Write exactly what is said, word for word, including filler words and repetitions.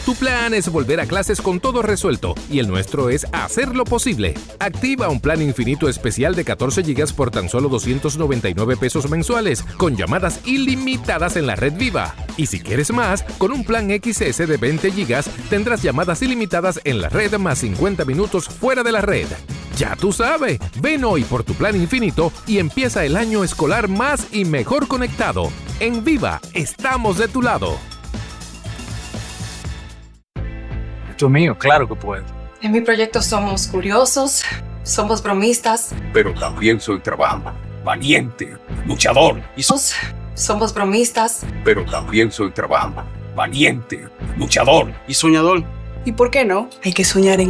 Tu plan es volver a clases con todo resuelto y el nuestro es hacerlo posible. Activa un plan infinito especial de catorce gigas por tan solo doscientos noventa y nueve pesos mensuales con llamadas ilimitadas en la red Viva. Y si quieres más, con un plan X S de veinte gigas tendrás llamadas ilimitadas en la red más cincuenta minutos fuera de la red. Ya tú sabes, ven hoy por tu plan infinito y empieza el año escolar más y mejor conectado. En Viva, estamos de tu lado. Esto es mío, claro que puedo. En mi proyecto somos curiosos, somos bromistas. Pero también soy trabajador, valiente, luchador. Y so- Somos bromistas. Pero también soy trabajador, valiente, luchador. Y soñador. ¿Y por qué no? Hay que soñar en